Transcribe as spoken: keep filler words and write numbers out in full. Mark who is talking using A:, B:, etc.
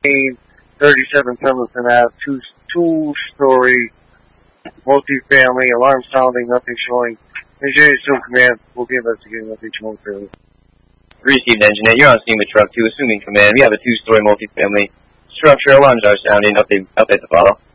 A: thirty-seven Pendleton Ave, two, two-story multi-family, alarm sounding, nothing showing. Engineer Assume Command, we'll be investigating nothing momentarily.
B: Received, Engineer. You're on scene with Truck two, assuming command. We have a two-story multi-family structure. Alarms are sounding. Update, update to follow.